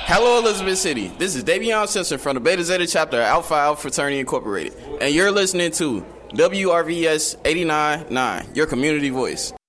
Hello, Elizabeth City. This is Davion Simpson from the Beta Zeta chapter of Alpha Alpha Fraternity Incorporated, and you're listening to WRVS 89.9, your community voice.